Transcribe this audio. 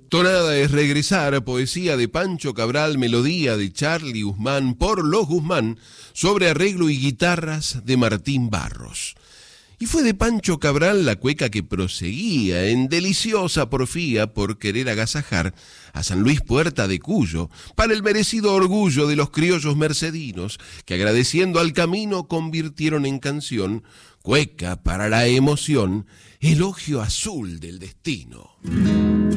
Tonada es regresar, poesía de Pancho Cabral, melodía de Charly Guzmán por Los Guzmán, sobre arreglo y guitarras de Martín Barros. Y fue de Pancho Cabral la cueca que proseguía en deliciosa porfía por querer agasajar a San Luis Puerta de Cuyo para el merecido orgullo de los criollos mercedinos que agradeciendo al camino convirtieron en canción, cueca para la emoción, elogio azul del destino.